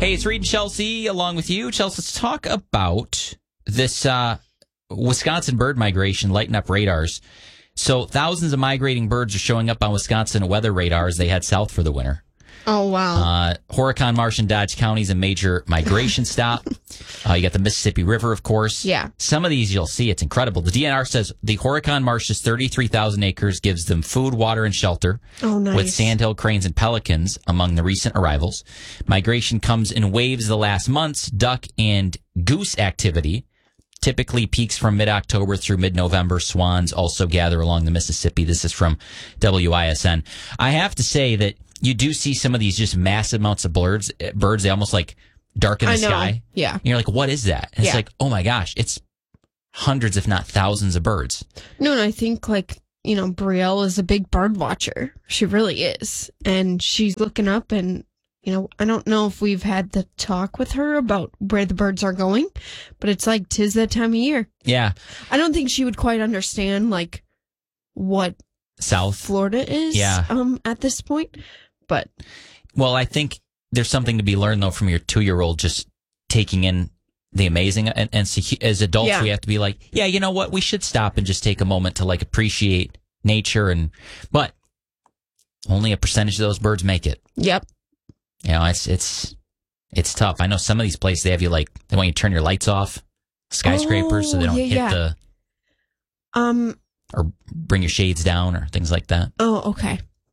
Hey, it's Reed and Chelsea along with you. Chelsea, let's talk about this Wisconsin bird migration, lighting up radars. So thousands of migrating birds are showing up on Wisconsin weather radars they head south for the winter. Oh, wow. Horicon Marsh and Dodge counties a major migration stop. You got the Mississippi River, of course. Yeah. Some of these you'll see. It's incredible. The DNR says the Horicon Marsh is 33,000 acres, gives them food, water, and shelter. Oh, nice. With sandhill cranes and pelicans among the recent arrivals. Migration comes in waves the last months. Duck and goose activity typically peaks from mid-October through mid-November. Swans also gather along the Mississippi. This is from WISN. I have to say that you do see some of these just massive amounts of birds. They almost like darken the sky. Yeah. And you're like, what is that? And it's like, oh my gosh, it's hundreds, if not thousands of birds. No, and I think Brielle is a big bird watcher. She really is. And she's looking up and, I don't know if we've had the talk with her about where the birds are going, but it's like, 'tis that time of year. Yeah. I don't think she would quite understand what South Florida is at this point. But well, I think there's something to be learned though from your 2-year-old just taking in the amazing and so as adults we have to be like, yeah, you know what, we should stop and just take a moment to appreciate nature but only a percentage of those birds make it. Yep. It's tough. I know some of these places they have you they want you to turn your lights off, skyscrapers, so they don't hit or bring your shades down or things like that. Oh, okay.